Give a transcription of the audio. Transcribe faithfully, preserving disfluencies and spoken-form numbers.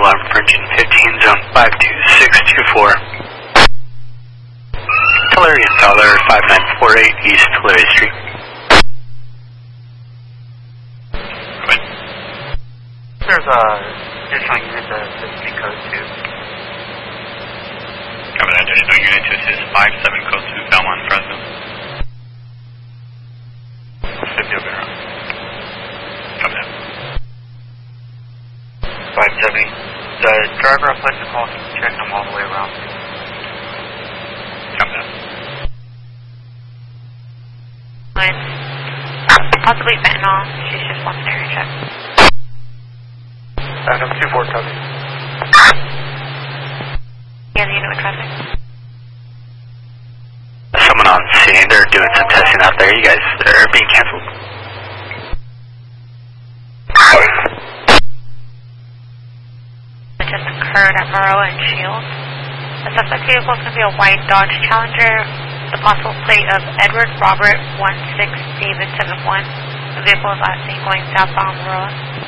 alarm for engine fifteen, zone five two six two four. Tulare and Fowler, five nine four eight East Tulare Street. Go ahead. There's a additional unit to assist code two. Cover that. Additional unit to assist five seven code two, Belmont, Fresno. fifty over there. Cover that. five seventy. The driver I placed a call to check them all the way around. Cover that. Possibly fentanyl. She's just wants an area check. Phantom two four copy. Yeah, the unit with traffic. Someone on scene, they're doing some testing out there. You guys are being canceled. It just occurred at Maroa and Shields. The suspect vehicle is going to be a white Dodge Challenger. The possible plate of Edward Robert one six David seven one. The vehicle is last seen going southbound Maroa.